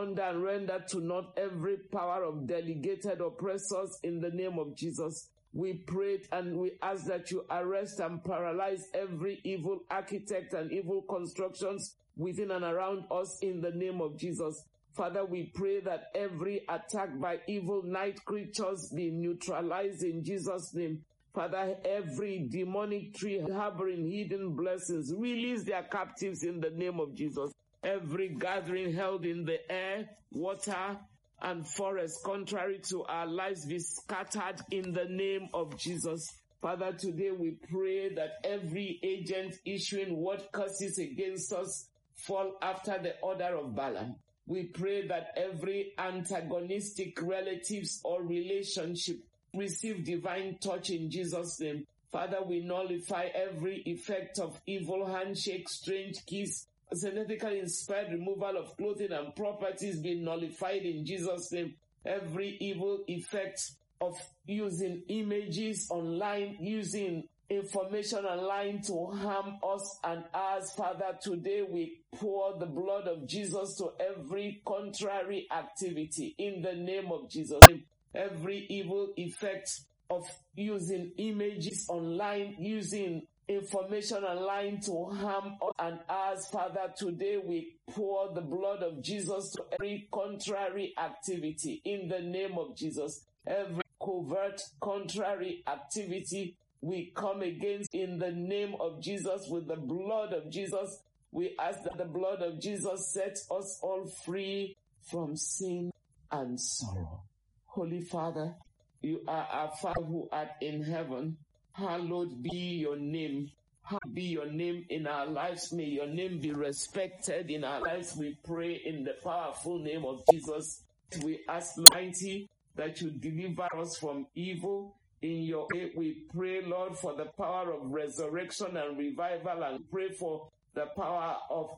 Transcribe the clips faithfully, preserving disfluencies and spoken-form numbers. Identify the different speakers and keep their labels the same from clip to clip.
Speaker 1: under and render to naught every power of delegated oppressors in the name of Jesus. We pray and we ask that you arrest and paralyze every evil architect and evil constructions within and around us in the name of Jesus. Father, we pray that every attack by evil night creatures be neutralized in Jesus' name. Father, every demonic tree harboring hidden blessings, release their captives in the name of Jesus. Every gathering held in the air, water, and forest contrary to our lives be scattered in the name of Jesus. Father, today we pray that every agent issuing word curses against us fall after the order of Balaam. We pray that every antagonistic relatives or relationship receive divine touch in Jesus' name. Father, we nullify every effect of evil handshake, strange kiss, genetically inspired removal of clothing and properties be nullified in Jesus' name. Every evil effect of using images online, using information online to harm us and ours, Father, today we pour the blood of Jesus to every contrary activity in the name of Jesus. Every evil effect of using images online, using information online to harm us and us, Father, today we pour the blood of Jesus to every contrary activity in the name of Jesus. Every covert contrary activity we come against in the name of Jesus with the blood of Jesus. We ask that the blood of Jesus sets us all free from sin and sorrow. Holy Father, you are our Father who art in heaven. Hallowed be your name. Hallowed be your name in our lives. May your name be respected in our lives. We pray in the powerful name of Jesus. We ask, Mighty, that you deliver us from evil. In your way, we pray, Lord, for the power of resurrection and revival, and pray for the power of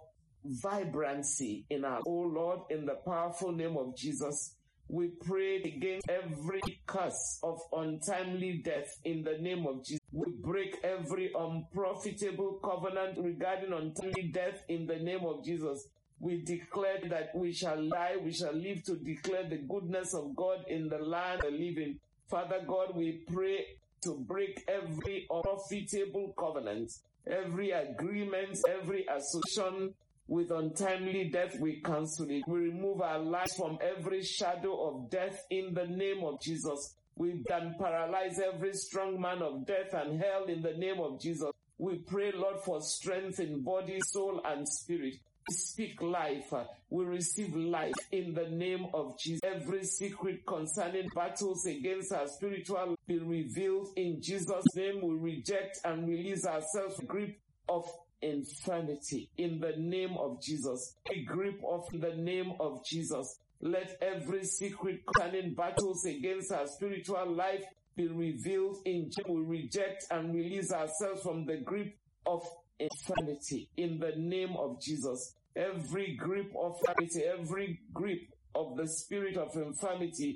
Speaker 1: vibrancy in our, oh Lord, in the powerful name of Jesus. We pray against every curse of untimely death in the name of Jesus. We break every unprofitable covenant regarding untimely death in the name of Jesus. We declare that we shall die, we shall live to declare the goodness of God in the land of the living. Father God, we pray to break every unprofitable covenant, every agreement, every association with untimely death. We cancel it. We remove our lives from every shadow of death in the name of Jesus. We can paralyze every strong man of death and hell in the name of Jesus. We pray, Lord, for strength in body, soul, and spirit. We speak life. We receive life in the name of Jesus. Every secret concerning battles against our spiritual be revealed in Jesus' name. We reject and release ourselves from the grip of infirmity in the name of Jesus. A grip of the name of Jesus. Let every secret concerning battles against our spiritual life be revealed in Jesus. We reject and release ourselves from the grip of infirmity in the name of Jesus. Every grip of infirmity, every grip of the spirit of infirmity,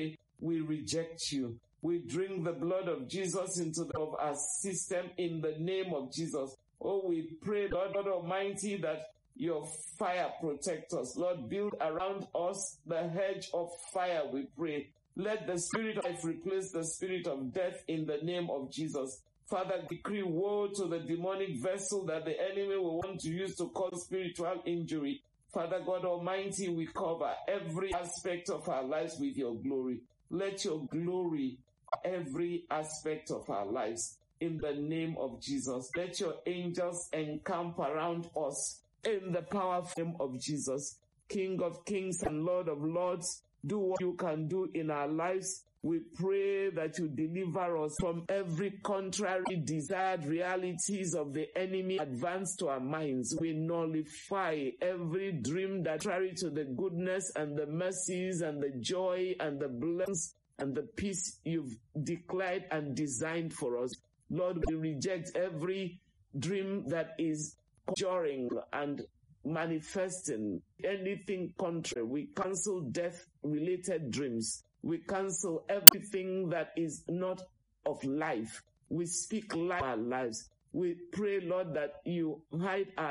Speaker 1: we reject you. We drink the blood of Jesus into the, of our system in the name of Jesus. Oh, we pray, Lord God Almighty, that your fire protect us. Lord, build around us the hedge of fire, we pray. Let the spirit of life replace the spirit of death in the name of Jesus. Father, decree woe to the demonic vessel that the enemy will want to use to cause spiritual injury. Father God Almighty, we cover every aspect of our lives with your glory. Let your glory every aspect of our lives in the name of Jesus. Let your angels encamp around us in the powerful name of Jesus. King of kings and Lord of lords, do what you can do in our lives. We pray that you deliver us from every contrary desired realities of the enemy advance to our minds. We nullify every dream that contrary to the goodness and the mercies and the joy and the blessings and the peace you've declared and designed for us. Lord, we reject every dream that is conjuring and manifesting anything contrary. We cancel death-related dreams. We cancel everything that is not of life. We speak life in our lives. We pray, Lord, that you hide our